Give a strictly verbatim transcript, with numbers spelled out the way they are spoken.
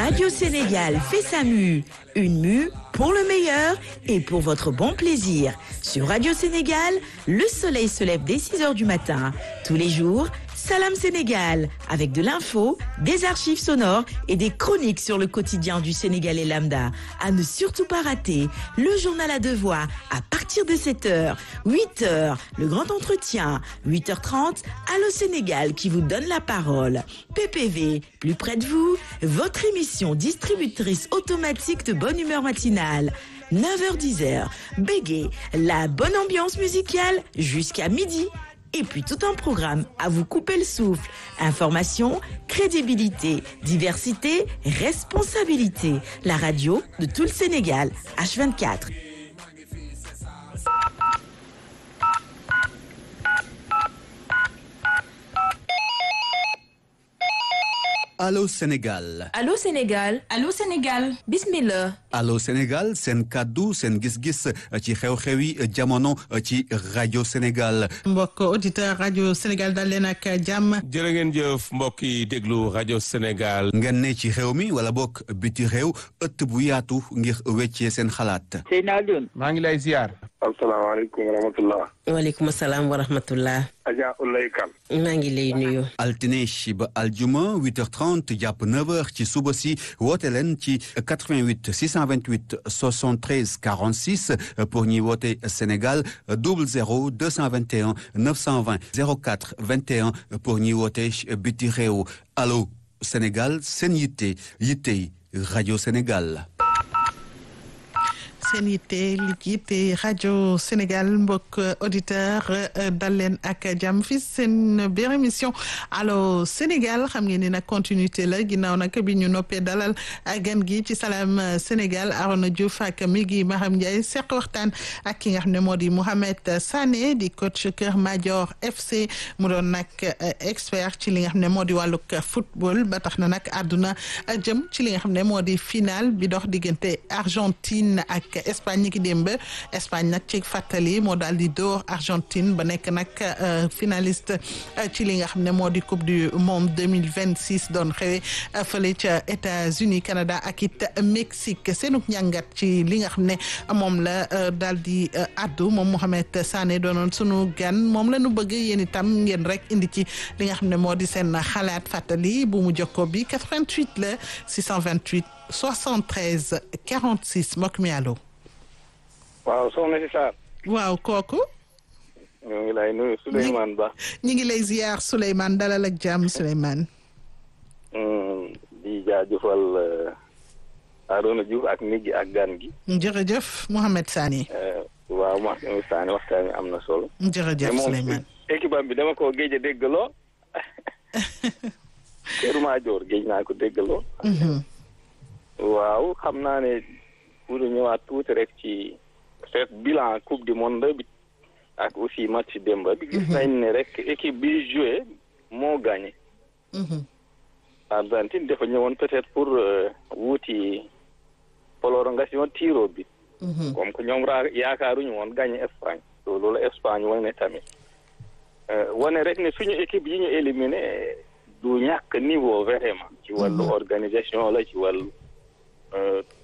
Radio Sénégal fait sa mue. Une mue pour le meilleur et pour votre bon plaisir. Sur Radio Sénégal, le soleil se lève dès six heures du matin. Tous les jours, Salam Sénégal, avec de l'info, des archives sonores et des chroniques sur le quotidien du Sénégalais lambda. À ne surtout pas rater, le journal à deux voix à partir de sept heures, huit heures, le grand entretien, huit heures trente, Allo Sénégal qui vous donne la parole. P P V, plus près de vous, votre émission distributrice automatique de bonne humeur matinale. neuf heures dix, Bégué, la bonne ambiance musicale jusqu'à midi. Et puis tout un programme à vous couper le souffle. Information, crédibilité, diversité, responsabilité. La radio de tout le Sénégal, H vingt-quatre. Allo Sénégal. Allo Sénégal. Allo Sénégal. Bismillah. Allo Sénégal seen kaddu seen gis-gis ci xew-xewi jamono ci rajo Sénégal. mbokk auditeur rajo Sénégal dal leen ak jàmm. jërë ngeen jëf mbokk yi déglu rajo Sénégal. ngeen ne ci xew mi wala bokk biti réew ëtt bu yaatu ngir weccee seen xalaat. Seyna Alioune. maa ngi lay ziar. asalaamaaleykum wa rahmatullah. waaleykum salaam wa rahmatullah. Adja Oulaye Kane. maa ngi lay nuyu. altine ba aljuma huit heures trente jàpp neuf heures ci suba si woote leen ci quatre-vingt-huit six cent vingt-huit soixante-treize quarante-six pour ñi woote Sénégal double zéro deux cent vingt et un neuf cent vingt zéro quatre vingt et un pour ñi woote biti réew. Allo Sénégal seen yitte yittey rajo Sénégal. seen yitte li yitte rajo Sénégal mbokk auditeur dal leen ak jàmm fi seen biir émission Allo Sénégal xam ngeen ni nag continuité la ginnaaw nag bi ñu noppee dalal gan gi ci Salam Sénégal Arona Diouf ak mi gi Maham Ndiaye seq waxtaan ak ki nga xam ne moo di Mohamed Sané di coach Kër Madior F C mu doon nag expert ci li nga xam ne moo di wàllug football ba tax na nag àdduna jëm ci li nga xam ne moo di final bi dox diggante Argentine ak Espagne ñi ki démb Espagne nag ci fàttali moo daal di door Argentine ba nekk nag finaliste ci li nga xam ne moo di coupe du monde deux mille vingt-six doon xewe fële ca États-Unis Canada ak it Mexique seenuk njàngat ci li nga xam ne moom la daal di addu moom Mohamed Sané doonoon sunu gan moom la nu bëgg yéen itam ngeen rek indi ci li nga xam ne moo di seen xalaat fàttali bu mu jokkoo bi quatre-vingt-huit la six cent vingt-huit soixante-treize quarante-six mbokk mi allo. waaw soxna si Sarr. waaw kooku. ñu ngi lay nuyu Souleymane Ba. ñu ngi lay ziar Souleymane dalal ak jàmm Souleymane. di jaajëfal Arona Diouf ak nit gi ak gan gi. jërëjëf Mohamed Sané. waaw Mohamed Sané waxtaan wi am na solo. jërëjëf Souleymane. équipe bi dama ko géej a déggaloo. Kër Madior géej naa ko déggaloo. waaw xam naa ne pour ñëwaat tuuti rek ci cette bilan coupe du monde bi ak aussi match démb bi gis nañ ne rek équipe bi joué moo gagné. Argentine dafa ñëwoon peut-être pour wuuti prolongation tiro bi. comme que ñoom raa yaakaaruñu woon gagné Espagne. loolu la Espagne wane tamit wane rek ne suñu équipe yi ñu éliminé du ñàkk niveau vraiment. ci wàllu organisation la ci wàllu